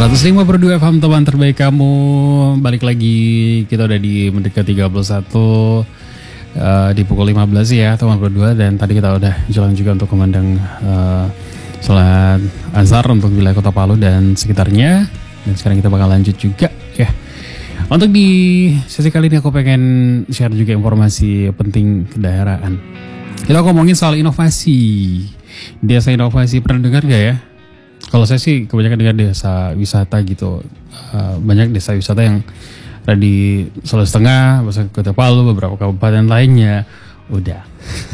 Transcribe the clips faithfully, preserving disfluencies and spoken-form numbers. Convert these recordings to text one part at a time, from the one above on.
seratus lima koma dua F M teman terbaik kamu. Balik lagi, kita udah di menit ke tiga puluh satu uh, di pukul lima belas ya teman berdua. Dan tadi kita udah jalan juga untuk memandang uh, sholat azhar untuk wilayah Kota Palu dan sekitarnya. Dan sekarang kita bakal lanjut juga ya. Untuk di sesi kali ini aku pengen share juga informasi penting kedaerahan. Kita ngomongin soal inovasi. Desa inovasi, pernah dengar gak ya? Kalau saya sih kebanyakan dengar desa wisata gitu. Uh, banyak desa wisata yang ada di Sulawesi Tengah, Kota Palu, beberapa kabupaten lainnya. Udah.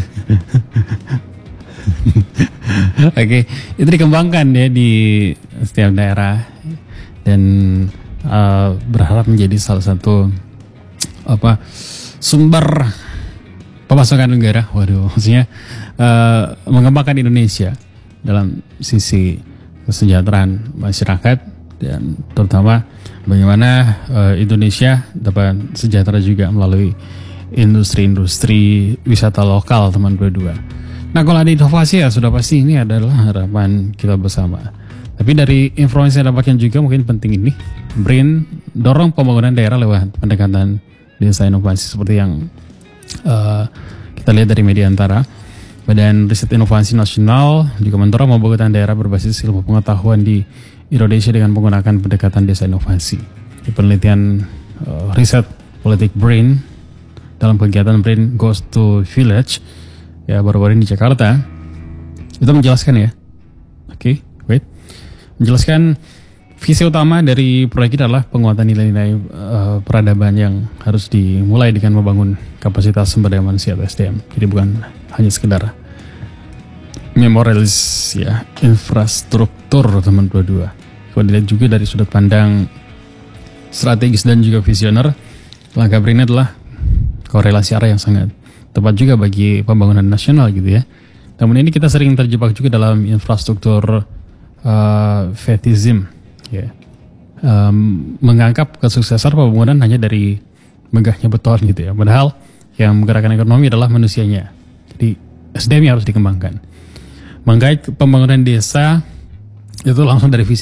Oke, okay. Itu dikembangkan ya di setiap daerah dan uh, berharap menjadi salah satu apa sumber pemasukan negara. Waduh, maksudnya uh, mengembangkan Indonesia dalam sisi kesejahteraan masyarakat dan terutama bagaimana uh, Indonesia dapat sejahtera juga melalui industri-industri wisata lokal teman berdua. Nah, kalau ada inovasi ya sudah pasti ini adalah harapan kita bersama. Tapi dari informasi yang dapatkan juga mungkin penting ini, B R I N dorong pembangunan daerah lewat pendekatan desa inovasi seperti yang uh, kita lihat dari media Antara. Badan Riset Inovasi Nasional juga mendorong pembangunan daerah berbasis ilmu pengetahuan di Indonesia dengan menggunakan pendekatan desa inovasi. Di penelitian uh, riset politik B R I N dalam kegiatan B R I N Goes to Village ya baru-baru ini di Jakarta, itu menjelaskan ya, oke, okay, wait, menjelaskan visi utama dari proyek ini adalah penguatan nilai-nilai uh, peradaban yang harus dimulai dengan membangun kapasitas sumber daya manusia atau S D M. Jadi bukan hanya sekedar memorialis ya infrastruktur teman berdua. Kalau dilihat juga dari sudut pandang strategis dan juga visioner, langkah B R I N adalah korelasi arah yang sangat tepat juga bagi pembangunan nasional gitu ya. Namun ini kita sering terjebak juga dalam infrastruktur uh, fetishism ya. Um, menganggap kesuksesan pembangunan hanya dari megahnya beton gitu ya. Padahal yang menggerakkan ekonomi adalah manusianya. Jadi S D M yang harus dikembangkan. Menggait pembangunan desa itu langsung dari visi